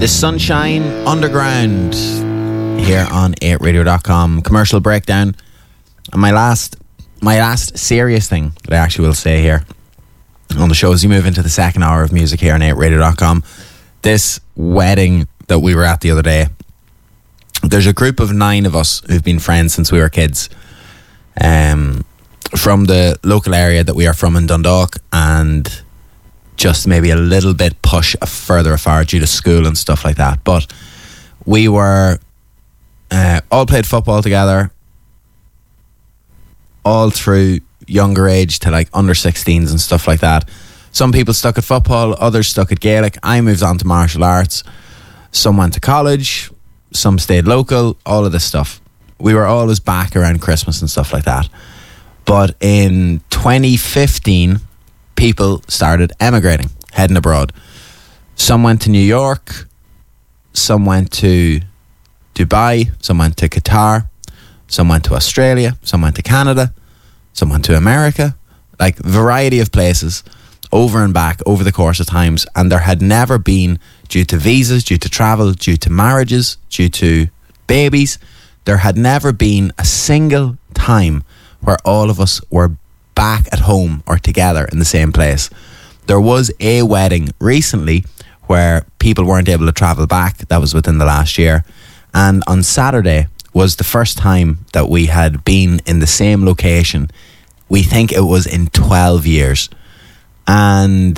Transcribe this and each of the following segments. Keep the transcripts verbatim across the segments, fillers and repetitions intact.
The Sunshine Underground here on eight radio dot com. Commercial breakdown. And my last my last serious thing that I actually will say here on the show as you move into the second hour of music here on eight radio dot com. This wedding that we were at the other day, there's a group of nine of us who've been friends since we were kids, um, from the local area that we are from in Dundalk, and just maybe a little bit push further afar due to school and stuff like that. But we were uh, all played football together all through younger age to like under sixteens and stuff like that. Some people stuck at football, others stuck at Gaelic. I moved on to martial arts. Some went to college, some stayed local, all of this stuff. We were always back around Christmas and stuff like that. But in twenty fifteen, people started emigrating, heading abroad. Some went to New York, some went to Dubai, some went to Qatar, some went to Australia, some went to Canada, some went to America, like variety of places over and back over the course of times. And there had never been, due to visas, due to travel, due to marriages, due to babies, there had never been a single time where all of us were back at home or together in the same place. There was a wedding recently where people weren't able to travel back. That was within the last year. And on Saturday was the first time that we had been in the same location. We think it was in twelve years. And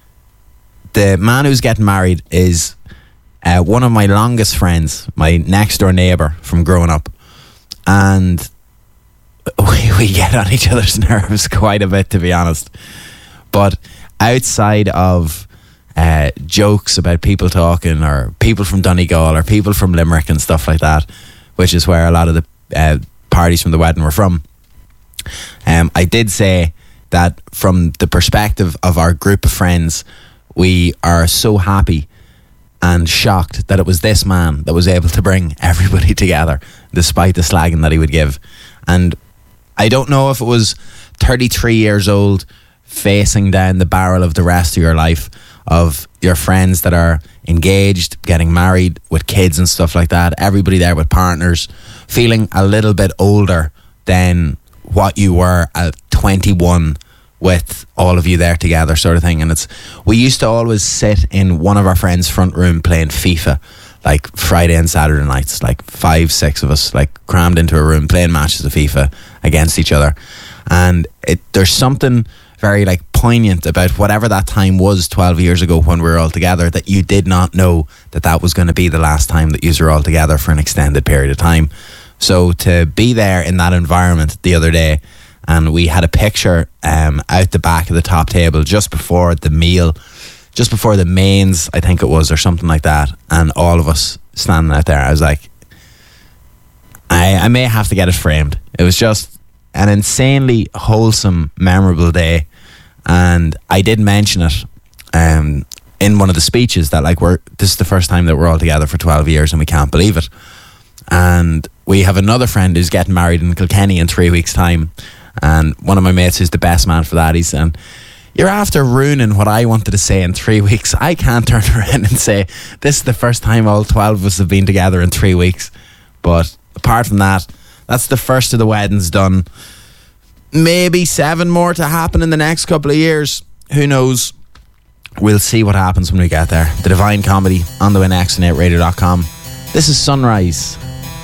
the man who's getting married is uh, one of my longest friends, my next door neighbour from growing up. And we, we get on each other's nerves quite a bit, to be honest. But outside of uh, jokes about people talking, or people from Donegal, or people from Limerick and stuff like that, which is where a lot of the uh, parties from the wedding were from, um, I did say that from the perspective of our group of friends, we are so happy and shocked that it was this man that was able to bring everybody together, despite the slagging that he would give. And I don't know if it was thirty-three years old, facing down the barrel of the rest of your life, of your friends that are engaged, getting married with kids and stuff like that, everybody there with partners, feeling a little bit older than what you were at twenty-one, with all of you there together, sort of thing. And it's, we used to always sit in one of our friends' front room playing FIFA, like Friday and Saturday nights, like five, six of us, like crammed into a room playing matches of FIFA against each other. And it, there's something very like poignant about whatever that time was twelve years ago when we were all together, that you did not know that that was going to be the last time that you were all together for an extended period of time. So to be there in that environment the other day, and we had a picture um, out the back of the top table just before the meal, just before the mains, I think it was, or something like that, and all of us standing out there. I was like, I, I may have to get it framed. It was just an insanely wholesome, memorable day. And I did mention it um, in one of the speeches that like we're this is the first time that we're all together for twelve years and we can't believe it. And we have another friend who's getting married in Kilkenny in three weeks' time. And one of my mates who's the best man for that, he's saying, you're after ruining what I wanted to say in three weeks. I can't turn around and say this is the first time all twelve of us have been together in three weeks. But apart from that, that's the first of the weddings done. Maybe seven more to happen in the next couple of years. Who knows? We'll see what happens when we get there. The Divine Comedy on the way next on eight radio dot com. This is Sunrise.